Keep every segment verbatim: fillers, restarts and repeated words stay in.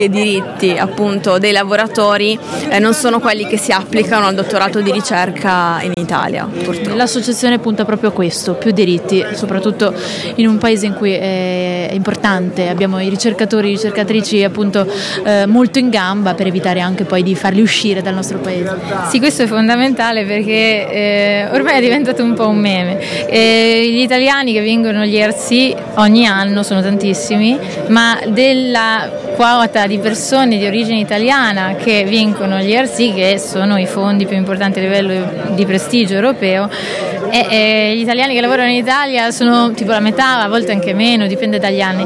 I diritti appunto dei lavoratori eh, non sono quelli che si applicano al dottorato di ricerca in Italia, purtroppo. L'associazione punta proprio a questo, più diritti, soprattutto in un paese in cui è importante, abbiamo i ricercatori e ricercatrici appunto eh, molto in gamba per evitare anche poi di farli uscire dal nostro paese. Sì, questo è fondamentale perché eh, ormai è diventato un po' un meme. Eh, gli italiani che vengono agli E R C ogni anno sono tantissimi, ma della quota di persone di origine italiana che vincono gli E R C, che sono i fondi più importanti a livello di prestigio europeo, e, e gli italiani che lavorano in Italia sono tipo la metà, a volte anche meno, dipende dagli anni.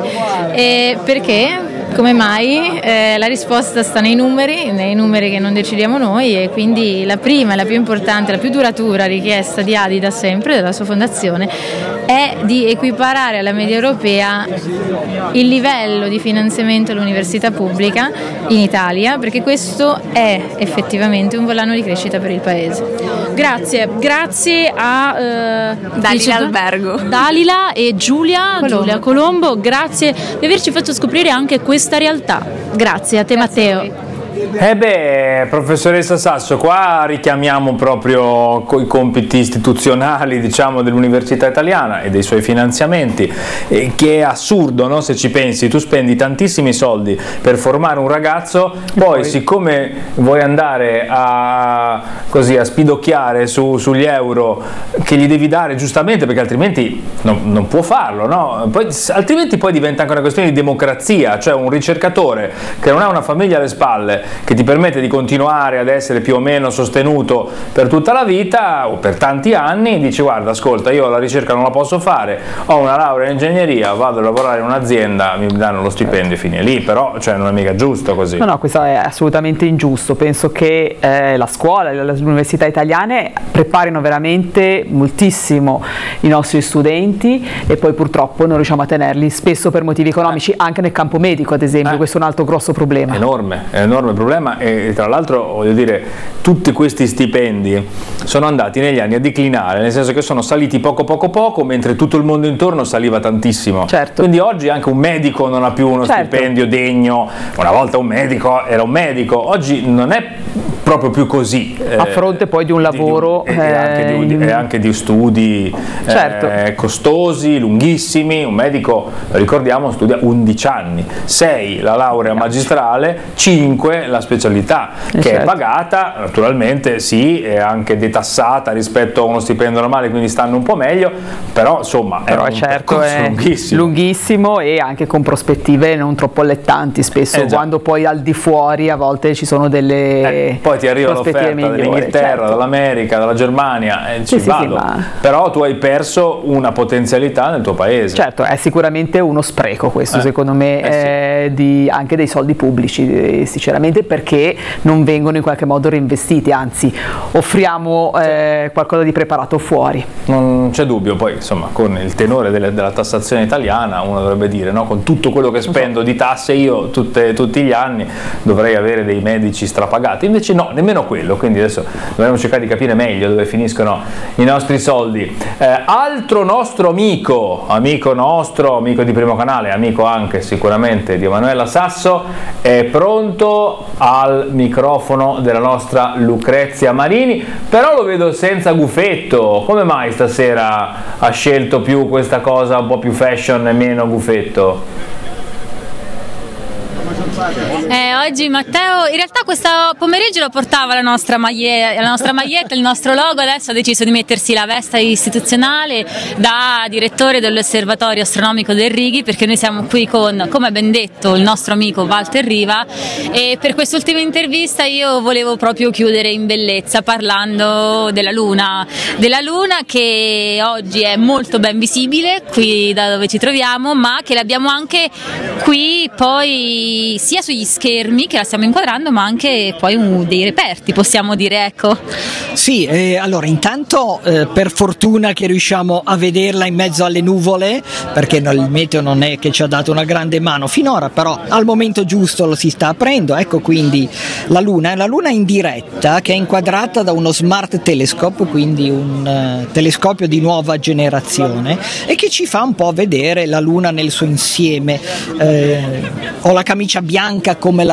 E perché? Come mai? Eh, la risposta sta nei numeri, nei numeri che non decidiamo noi, e quindi la prima e la più importante, la più duratura richiesta di Adi da sempre, della sua fondazione, è di equiparare alla media europea il livello di finanziamento all'università pubblica in Italia, perché questo è effettivamente un volano di crescita per il paese. Grazie, grazie a eh, Dalila Albergo, Dalila e Giulia Colombo. Giulia Colombo, grazie di averci fatto scoprire anche questa realtà. Grazie a te, Grazie Matteo. a voi. Eh beh, professoressa Sasso, qua richiamiamo proprio i compiti istituzionali, diciamo, dell'università italiana e dei suoi finanziamenti, eh, che è assurdo, no? Se ci pensi, tu spendi tantissimi soldi per formare un ragazzo, poi, poi. siccome vuoi andare a, così, a spidocchiare su, sugli euro che gli devi dare giustamente, perché altrimenti non, non può farlo, no? Poi, altrimenti poi diventa anche una questione di democrazia, cioè un ricercatore che non ha una famiglia alle spalle, che ti permette di continuare ad essere più o meno sostenuto per tutta la vita o per tanti anni, dici: guarda, ascolta, io la ricerca non la posso fare, ho una laurea in ingegneria, vado a lavorare in un'azienda, mi danno lo stipendio e fine lì, però cioè, non è mica giusto così. No, no, questo è assolutamente ingiusto. Penso che eh, la scuola, le università italiane preparino veramente moltissimo i nostri studenti e poi purtroppo non riusciamo a tenerli, spesso per motivi economici, anche nel campo medico ad esempio, eh. questo è un altro grosso problema. Enorme, è enorme problema, e tra l'altro voglio dire, tutti questi stipendi sono andati negli anni a declinare, nel senso che sono saliti poco poco poco, mentre tutto il mondo intorno saliva tantissimo. Certo. Quindi oggi anche un medico non ha più uno certo. stipendio degno. Una volta un medico era un medico, oggi non è proprio più così, eh, a fronte poi di un lavoro di, di, e, anche di, in... e anche di studi certo. eh, costosi, lunghissimi. Un medico, ricordiamo, studia undici anni, sei la laurea magistrale, cinque la specialità, che certo. è pagata naturalmente, sì, è anche detassata rispetto a uno stipendio normale, quindi stanno un po' meglio, però insomma però è un certo è lunghissimo. lunghissimo e anche con prospettive non troppo allettanti spesso, eh, quando poi al di fuori a volte ci sono delle eh, poi ti arriva l'offerta dall'Inghilterra, certo. dall'America, dalla Germania, e ci sì, vado. Sì, sì, ma... però tu hai perso una potenzialità nel tuo paese. Certo, è sicuramente uno spreco questo, eh. secondo me, eh, sì. eh, di, anche dei soldi pubblici, eh, sinceramente, perché non vengono in qualche modo reinvestiti, anzi offriamo eh, qualcosa di preparato fuori. Non c'è dubbio, poi insomma con il tenore delle, della tassazione italiana uno dovrebbe dire, no? Con tutto quello che spendo di tasse io tutte, tutti gli anni dovrei avere dei medici strapagati, invece no, nemmeno quello, quindi adesso dovremmo cercare di capire meglio dove finiscono i nostri soldi. Eh, altro nostro amico, amico nostro, amico di Primo Canale, amico anche sicuramente di Emanuela Sasso, è pronto al microfono della nostra Lucrezia Marini, però lo vedo senza gufetto. Come mai stasera ha scelto più questa cosa un po' più fashion e meno gufetto? Eh, oggi Matteo in realtà questo pomeriggio lo portava la nostra, maglie, la nostra maglietta, il nostro logo, adesso ha deciso di mettersi la veste istituzionale da direttore dell'Osservatorio Astronomico del Righi, perché noi siamo qui con, come ben detto, il nostro amico Walter Riva, e per quest'ultima intervista io volevo proprio chiudere in bellezza parlando della Luna, della Luna che oggi è molto ben visibile qui da dove ci troviamo, ma che l'abbiamo anche qui poi sia sugli schermi che la stiamo inquadrando, ma anche poi un, dei reperti, possiamo dire, ecco. Sì, eh, allora intanto eh, per fortuna che riusciamo a vederla in mezzo alle nuvole, perché no, il meteo non è che ci ha dato una grande mano finora, però al momento giusto lo si sta aprendo. Ecco quindi la Luna, la Luna in diretta, che è inquadrata da uno Smart Telescope, quindi un uh, telescopio di nuova generazione, e che ci fa un po' vedere la Luna nel suo insieme. Eh, ho la camicia bianca come la